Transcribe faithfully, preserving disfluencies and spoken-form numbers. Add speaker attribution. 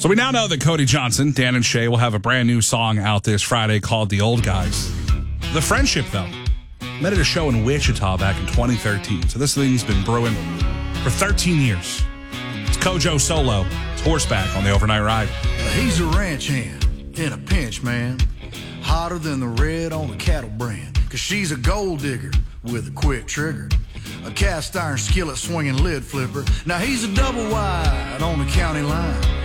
Speaker 1: So we now know that Cody Johnson, Dan and Shay will have a brand new song out this Friday called The Old Guys. The Friendship, though, met at a show in Wichita back in twenty thirteen. So this thing's been brewing for thirteen years. It's Kojo Solo. It's horseback on the overnight ride.
Speaker 2: He's a ranch hand in a pinch, man. Hotter than the red on a cattle brand. Cause she's a gold digger with a quick trigger. A cast iron skillet swinging lid flipper. Now he's a double wide on the county line.